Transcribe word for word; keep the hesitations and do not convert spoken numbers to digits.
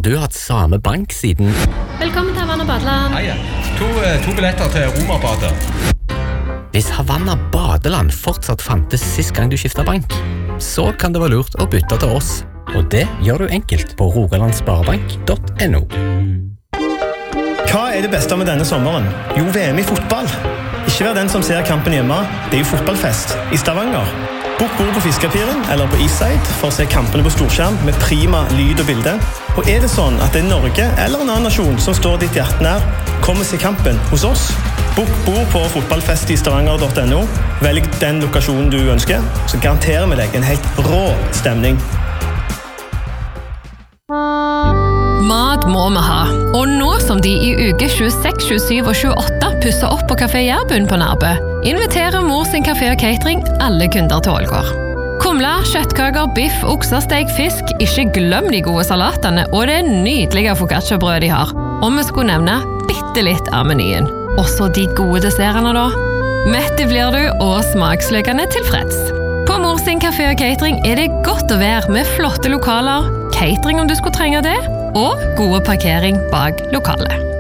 Har du hatt samme bank siden... Velkommen til Havanna Badeland. Hei, to, to billetter til Romerbadet. Hvis Havanna Badeland fortsatt fantes sist gang du skiftet bank, så kan det være lurt å bytte til oss. Og det gjør du enkelt på rogalandsparebank punktum no. Hva er det beste med denne sommeren? Jo, V M i fotball. Ikke vær den som ser kampen hjemme. Det er jo fotballfest i Stavanger. Bok bord på Fiskepiren eller på Eastside for å se kampene på storskjerm med prima lyd og bilde. Og er det sånn at det er Norge eller en annen nasjon som står ditt hjerte nær, kom og se kampen hos oss. Bok bord på fotballfest i stavanger punktum no. Velg den lokasjonen du ønsker, så garanterer vi deg en helt rå stemning. Mat må vi ha, og nå som de i uke tjueseks, tjuesju og tjueåtte pusser opp på Kafé Jærbund på Nærbø, inviterer Mor sin kafé og catering alle kunder til Ålgård. Kumla, kjøttkaker, biff, oksesteg, fisk, ikke glem de gode salatene og det nydelige focaccia-brød de har. Og vi skulle nevne bitte litt av menyen. Også de gode dessertene da. Mette blir du og smaksløkene tilfreds. På Mor sin kafé og catering er det godt å være med flotte lokaler, catering om du skulle trenge det, og gode parkering bak lokalet.